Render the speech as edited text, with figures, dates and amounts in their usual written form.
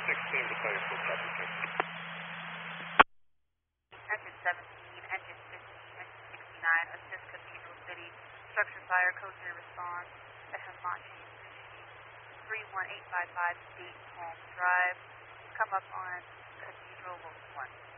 16 to tell you full copy, sir. Engine 17, engine 15, engine 69, assist Cathedral City. Structure fire, code 3 response. That has not changed. 31855 State Home Drive. Come up on Cathedral 1.